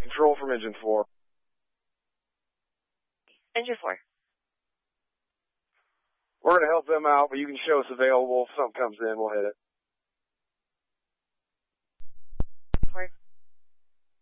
Control from engine 4. Engine 4. We're going to help them out, but you can show us available. If something comes in, we'll hit it.